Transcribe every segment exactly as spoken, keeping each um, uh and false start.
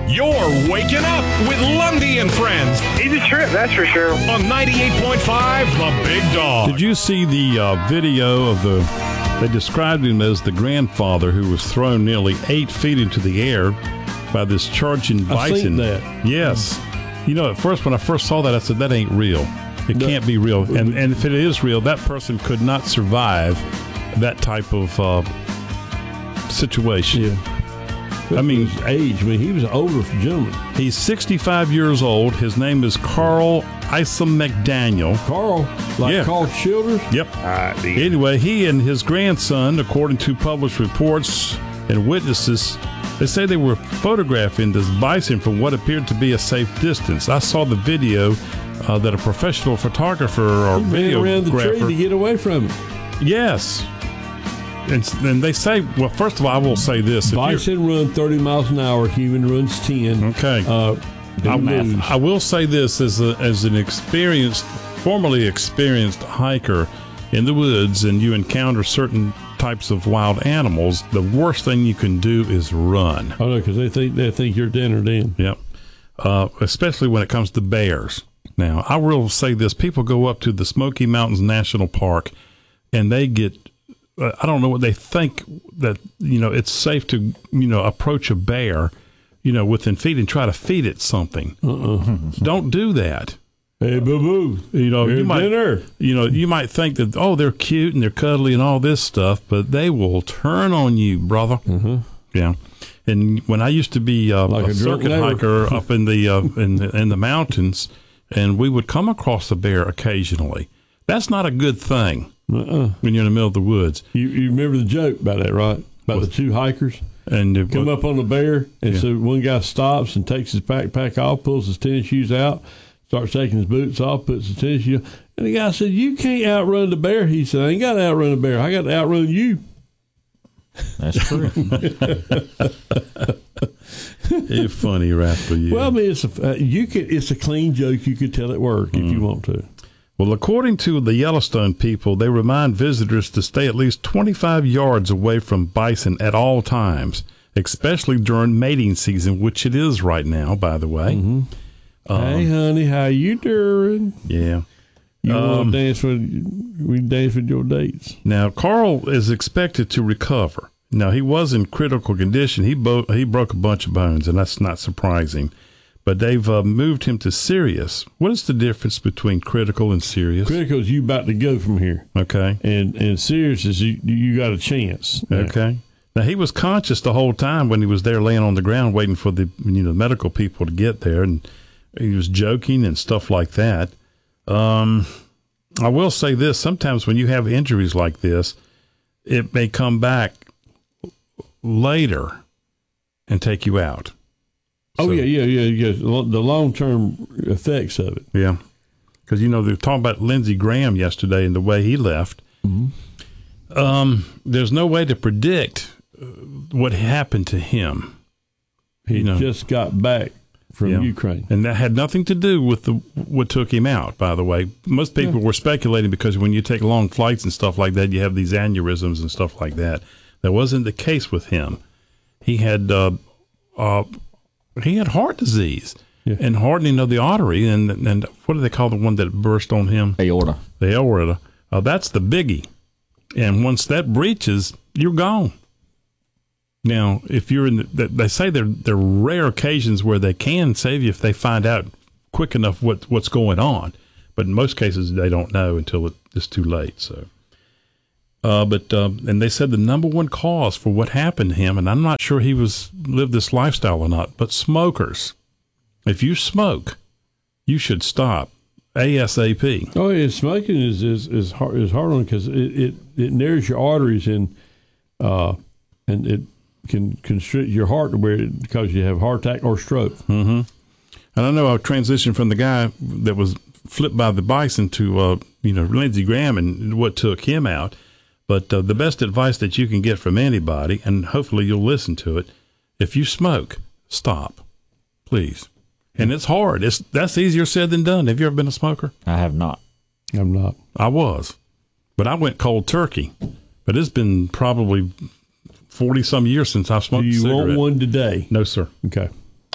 You're waking up with Lundy and Friends He's a trip, that's for sure. on ninety-eight point five The Big Dog. Did you see the uh, video of the, they described him as the grandfather who was thrown nearly eight feet into the air by this charging bison? I've seen that. Yes. You know, at first, when I first saw that, I said, that ain't real. It No. can't be real. And, and if it is real, that person could not survive that type of uh, situation. Yeah. I mean, his age. I mean, he was an older gentleman. He's sixty-five years old. His name is Carl Isom McDaniel. Carl, like Yeah. Carl Childers. Yep. Anyway, he and his grandson, according to published reports and witnesses, they say they were photographing this bison from what appeared to be a safe distance. I saw the video uh, that a professional photographer or He ran around the tree to videographer. get away from it. Yes. And, and they say, well, first of all, I will say this. If you're- Bison run thirty miles an hour. Human runs ten. Okay. Uh, they I, lose. I will say this as a, as an experienced, formerly experienced hiker in the woods, and you encounter certain types of wild animals, the worst thing you can do is run. Oh no, because they think they think you're dead or dead. Yep. Uh, especially when it comes to bears. Now, I will say this: people go up to the Smoky Mountains National Park, and they get. Uh, I don't know what they think that, you know, it's safe to, you know, approach a bear, you know, within feet and try to feed it something. Uh-uh. Don't do that. Hey, boo boo. You know, you Here's might, dinner. you know, you might think that, oh, they're cute and they're cuddly and all this stuff, but they will turn on you, brother. Mm-hmm. Yeah. And when I used to be uh, Like a a drunk circuit neighbor. hiker up in the, uh, in the in the mountains, and we would come across a bear occasionally. That's not a good thing Uh-uh. when you're in the middle of the woods. You you remember the joke about that, right? About the two hikers And it, come up on the bear, and Yeah. so one guy stops and takes his backpack off, pulls his tennis shoes out, starts taking his boots off, puts his tennis shoes on, and the guy said, "You can't outrun the bear." He said, "I ain't got to outrun the bear. I got to outrun you." That's true. it's funny, rascal. You. Well, I mean, it's a uh, you could it's a clean joke. You could tell at work if you want to. Well, according to the Yellowstone people, they remind visitors to stay at least twenty-five yards away from bison at all times, especially during mating season, which it is right now, by the way. Mm-hmm. Um, Hey, honey, how you doing? Yeah. You Um, want to dance with? We dance with your dates. Now, Carl is expected to recover. Now, he was in critical condition. He, bo- he broke a bunch of bones, and that's not surprising. But they've uh, moved him to serious. What is the difference between critical and serious? Critical is you about to go from here, Okay. and and serious is you you got a chance. Okay. Now, he was conscious the whole time when he was there laying on the ground waiting for the you know medical people to get there, and he was joking and stuff like that. Um, I will say this. Sometimes when you have injuries like this, it may come back later and take you out. Oh So- yeah, yeah, yeah, yeah. The long term effects of it. Yeah. Because, you know, they were talking about Lindsey Graham yesterday and the way he left. Mm-hmm. Um, there's no way to predict uh, what happened to him. He You know. just got back from Yeah. Ukraine. And that had nothing to do with the what took him out, by the way. Most people were speculating because when you take long flights and stuff like that, you have these aneurysms and stuff like that. That wasn't the case with him. He had uh, uh, he had heart disease Yeah. and hardening of the artery. And, and what do they call the one that burst on him? Aorta. The aorta. Uh, that's the biggie. And once that breaches, you're gone. Now, if you're in the, they say there there are rare occasions where they can save you if they find out quick enough what, what's going on. But in most cases, they don't know until it, it's too late. So, uh, but uh, and they said the number one cause for what happened to him, and I'm not sure he was lived this lifestyle or not, but smokers. If you smoke, you should stop ASAP. Oh yeah, smoking is is is hard, is hard on because it, it it narrows your arteries and uh and it can constrict your heart to where it, because you have heart attack or stroke. Mm-hmm. And I know I transitioned from the guy that was flipped by the bison to, uh, you know, Lindsey Graham and what took him out. But uh, the best advice that you can get from anybody, and hopefully you'll listen to it, if you smoke, stop, please. And it's hard. It's that's easier said than done. Have you ever been a smoker? I have not. I'm not. I was, but I went cold turkey. But it's been probably forty some years since I've smoked Do a you cigarette. want one today? No, sir. Okay.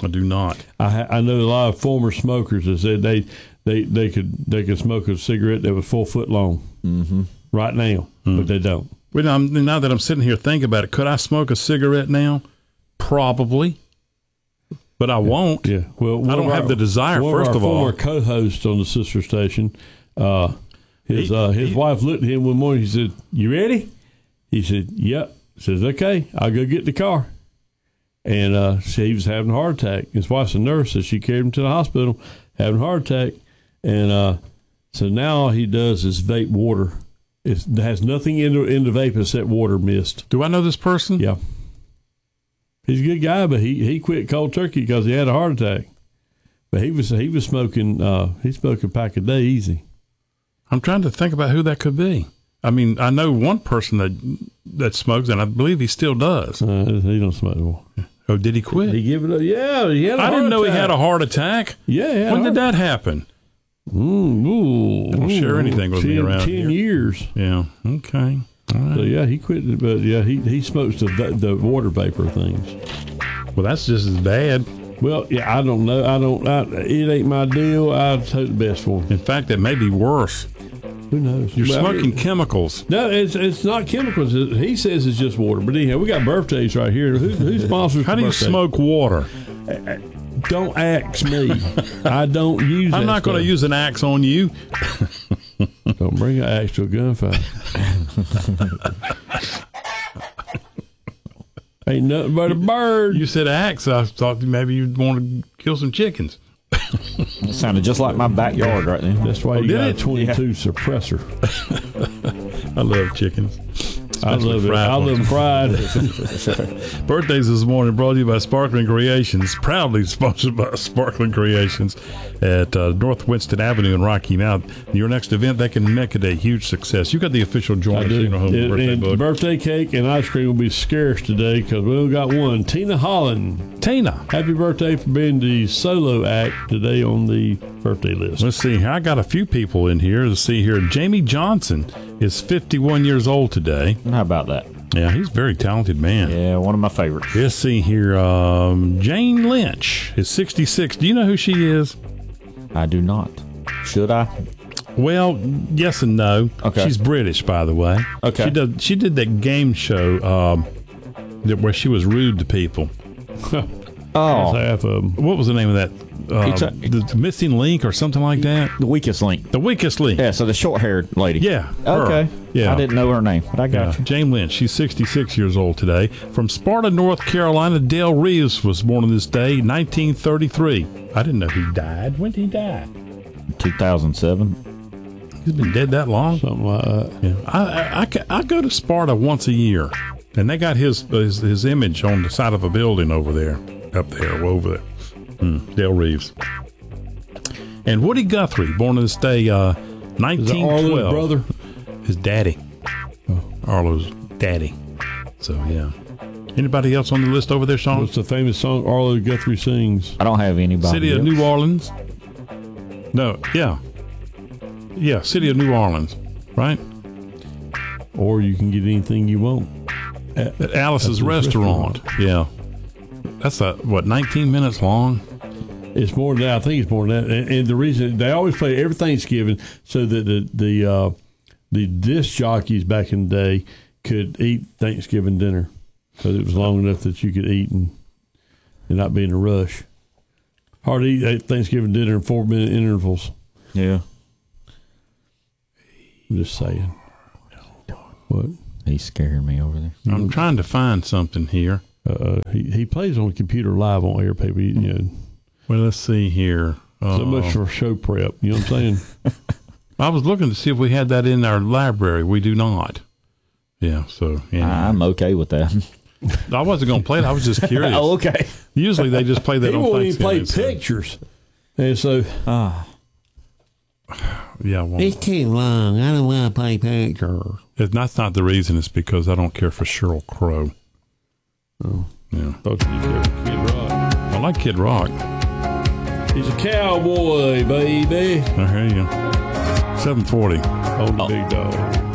I do not. I ha- I know a lot of former smokers that said they they, they could they could smoke a cigarette that was four foot long Mm-hmm. right now, Mm. but they don't. Well, now, now that I'm sitting here thinking about it, could I smoke a cigarette now? Probably, but I won't. Yeah, well, one I don't of have our- the desire. One First of, of our all, former co-hosts on the sister station, uh, his He- uh, his he- wife looked at him one morning. He said, "You ready?" He said, "Yep." He says, "Okay, I'll go get the car." And uh, so he was having a heart attack. His wife's a nurse, so she carried him to the hospital, having a heart attack. And uh, so now all he does is vape water. It's, it has nothing in the, in the vape except water mist. do I know this person? Yeah. He's a good guy, but he, he quit cold turkey because he had a heart attack. But he was he was smoking uh, he smoked a pack a day easy. I'm trying to think about who that could be. I mean, I know one person that that smokes, and I believe he still does. Uh, he don't smoke anymore. Oh, did he quit? He give it up. Yeah, he had a I heart didn't know attack. he had a heart attack. Yeah, he had When a did heart- that happen? Mm, ooh, Don't share ooh, anything with ten, me around ten here. years. Yeah. Okay. All right. So yeah, he quit. it, But yeah, he he smokes the va- the water vapor things. Well, that's just as bad. Well, yeah, I don't know. I don't. I, it ain't my deal. I hope the best for him. In fact, it may be worse. Who knows? You're Well, I smoking mean- chemicals. No, it's it's not chemicals. It- He says it's just water. But anyhow, we got birthdays right here. Who, who sponsors? How the do you birthday? smoke water? Don't ask me. I don't use. I'm that not going to stuff. use an axe on you. Don't bring an axe to a gunfight. Ain't nothing but a bird. You said axe. I thought maybe you'd want to kill some chickens. It sounded just like my backyard right there. That's why Oh, you did got it? a twenty-two suppressor. I love chickens. I Especially love it. fried I love ones. fried. Birthdays this morning brought to you by Sparkling Creations, proudly sponsored by Sparkling Creations at uh, North Winston Avenue in Rocky Mount. Your next event, they can make it a huge success. You got the official I Join do. Casino Home And, birthday and book. birthday cake and ice cream will be scarce today because we only got one. Tina Holland. Tina, Happy birthday for being the solo act today on the birthday list. let's see here. I got a few people in here. Let's see here. Jamie Johnson is fifty-one years old today. How about that? Yeah, he's a very talented man. Yeah, one of my favorites. Let's see here. Um, Jane Lynch is sixty-six. Do you know who she is? I do not. Should I? Well, yes and no. Okay. She's British, by the way. Okay. She did. She did that game show um, that where she was rude to people. That's Oh, half of them. What was the name of that? Uh, You ta- the Missing Link or something like that. the weakest link. The Weakest Link. Yeah, so the short-haired lady. Yeah. her. Okay. Yeah. I didn't know her name, but I got Yeah, you. Jane Lynch. She's sixty-six years old today. From Sparta, North Carolina, Dale Reeves was born on this day, nineteen thirty-three. I didn't know he died. When did he die? two thousand seven. He's been dead that long. Something like that. Yeah, I, I, I, ca- I go to Sparta once a year, and they got his, his his image on the side of a building over there, up there, over there. Hmm, Dale Reeves. And Woody Guthrie, born on this day, uh, Is that nineteen Arlo's twelve. brother? His daddy. Arlo's daddy. So, yeah. Anybody else on the list over there, Sean? What's the famous song Arlo Guthrie sings? I don't have anybody. City of else. New Orleans? No, yeah. Yeah, City of New Orleans, right? Or you can get anything you want. At Alice's Alice's restaurant. Yeah. That's a, what, nineteen minutes long? It's more than that. I think it's more than that. And, and the reason they always play every Thanksgiving so that the the uh, the disc jockeys back in the day could eat Thanksgiving dinner because it was long enough that you could eat and, and not be in a rush. Hard to eat Thanksgiving dinner in four minute intervals. Yeah. I'm just saying. What? He's scaring me over there. I'm trying to find something here. Uh, he he plays on the computer live on air paper. You know, Well, let's see here. Uh, so much for show prep. You know what I'm saying? I was looking to see if we had that in our library. We do not. Yeah, so yeah. I'm okay with that. I wasn't going to play it. I was just curious. oh, okay. Usually they just play that He on won't even play Thanksgiving. so- pictures. And so Ah, Yeah, I won't. it's too long. I don't want to play pictures. It- that's not the reason. It's because I don't care for Sheryl Crow. Oh, Yeah, thought you did Kid Rock. I like Kid Rock. He's a cowboy, baby. I hear you. seven forty. On the big dog.